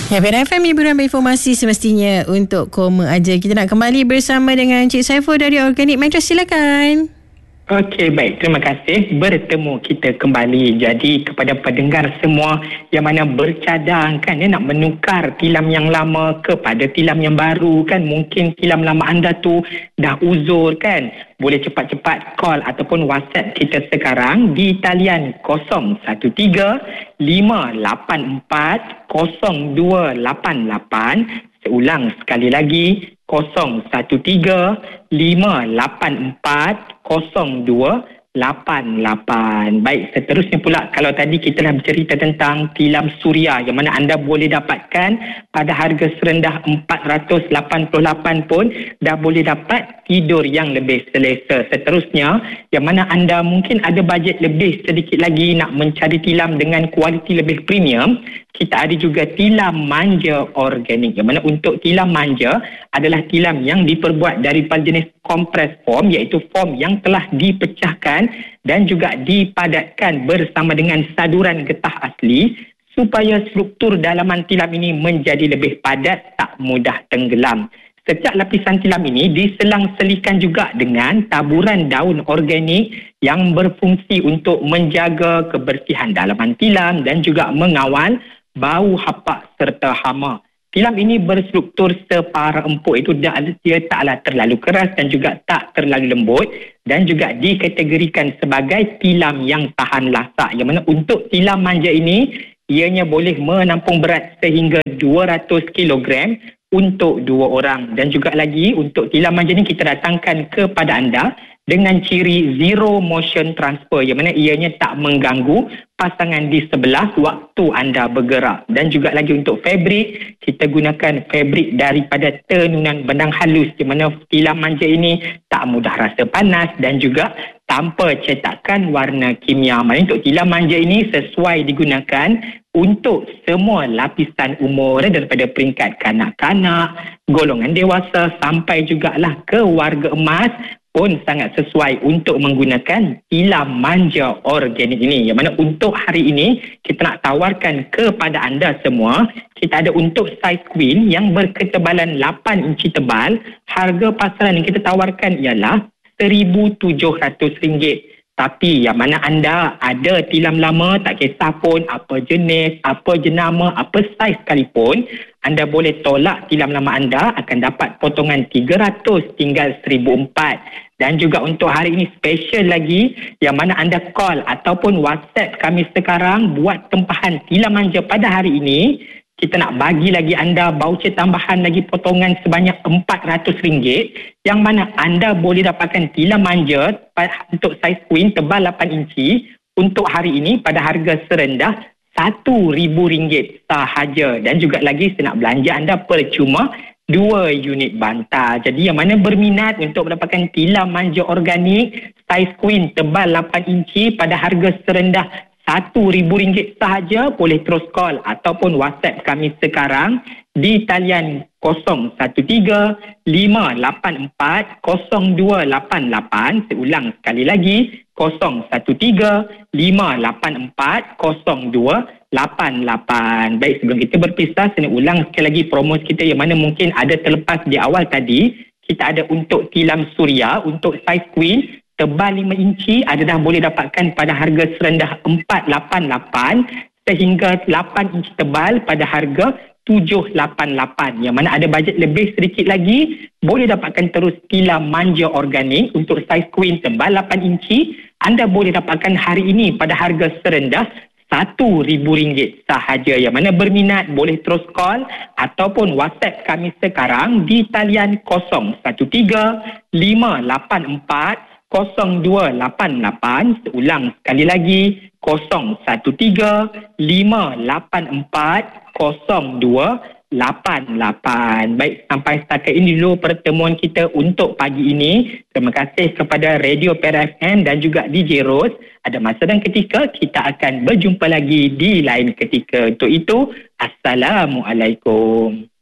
Ya, Pera FM hiburan berinformasi semestinya untuk koma aja. Kita nak kembali bersama dengan Cik Saiful dari Organik Mattress. Silakan. Okey, baik. Terima kasih. Bertemu kita kembali. Jadi kepada pendengar semua yang mana bercadang kan nak menukar tilam yang lama kepada tilam yang baru kan. Mungkin tilam lama anda tu dah uzur kan. Boleh cepat-cepat call ataupun WhatsApp kita sekarang di talian 013-584-0288. Seulang sekali lagi 013-584-0288. Baik, seterusnya pula kalau tadi kita dah bercerita tentang tilam suria yang mana anda boleh dapatkan pada harga serendah 488 pun dah boleh dapat tidur yang lebih selesa. Seterusnya yang mana anda mungkin ada bajet lebih sedikit lagi nak mencari tilam dengan kualiti lebih premium, kita ada juga tilam manja organik. Yang mana untuk tilam manja adalah tilam yang diperbuat daripada jenis kompres foam, iaitu foam yang telah dipecahkan dan juga dipadatkan bersama dengan saduran getah asli supaya struktur dalaman tilam ini menjadi lebih padat, tak mudah tenggelam. Setiap lapisan tilam ini diselang-selikan juga dengan taburan daun organik yang berfungsi untuk menjaga kebersihan dalaman tilam dan juga mengawal bau hapak serta hama. Tilam ini berstruktur separa empuk, itu dia taklah terlalu keras dan juga tak terlalu lembut dan juga dikategorikan sebagai tilam yang tahan lasak. Yang mana untuk tilam manja ini, ianya boleh menampung berat sehingga 200 kg untuk 2 orang. Dan juga lagi untuk tilam manja ini kita datangkan kepada anda dengan ciri zero motion transfer, yang mana ianya tak mengganggu pasangan di sebelah waktu anda bergerak. Dan juga lagi untuk fabrik, kita gunakan fabrik daripada tenunan benang halus, di mana tilam manja ini tak mudah rasa panas dan juga tanpa cetakan warna kimia. Maksudnya untuk tilam manja ini sesuai digunakan untuk semua lapisan umur, daripada peringkat kanak-kanak, golongan dewasa sampai jugalah ke warga emas pun sangat sesuai untuk menggunakan tilam manja organik ini. Yang mana untuk hari ini kita nak tawarkan kepada anda semua, kita ada untuk saiz queen yang berketebalan 8 inci tebal. Harga pasaran yang kita tawarkan ialah RM1,700. Tapi yang mana anda ada tilam lama, tak kisah pun apa jenis, apa jenama, apa saiz sekalipun, anda boleh tolak tilam lama anda, akan dapat potongan 300 tinggal 1,004. Dan juga untuk hari ini special lagi, yang mana anda call ataupun WhatsApp kami sekarang buat tempahan tilam manja pada hari ini, kita nak bagi lagi anda voucher tambahan lagi potongan sebanyak RM400, yang mana anda boleh dapatkan tilam manja untuk saiz queen tebal 8 inci untuk hari ini pada harga serendah RM1,000 sahaja. Dan juga lagi saya nak belanja anda percuma 2 unit bantal. Jadi yang mana berminat untuk mendapatkan tilam manja organik saiz queen tebal 8 inci pada harga serendah RM1,000 sahaja, boleh terus call ataupun WhatsApp kami sekarang di talian 013-584-0288. Seulang sekali lagi 013-584-0288. Baik, sebelum kita berpisah, saya nak ulang sekali lagi promo kita yang mana mungkin ada terlepas di awal tadi. Kita ada untuk tilam suria untuk saiz queen tebal 5 inci, anda dah boleh dapatkan pada harga serendah RM488 sehingga 8 inci tebal pada harga RM788. Yang mana ada bajet lebih sedikit lagi, boleh dapatkan terus tilam manja organik untuk saiz queen tebal 8 inci. Anda boleh dapatkan hari ini pada harga serendah RM1,000 sahaja. Yang mana berminat boleh terus call ataupun WhatsApp kami sekarang di talian 013-584-0288. Seulang sekali lagi 013-584-0288. Baik, sampai setakat ini dulu pertemuan kita untuk pagi ini. Terima kasih kepada Radio Pera FM dan juga DJ Rose. Ada masa dan ketika kita akan berjumpa lagi di lain ketika. Untuk itu, Assalamualaikum.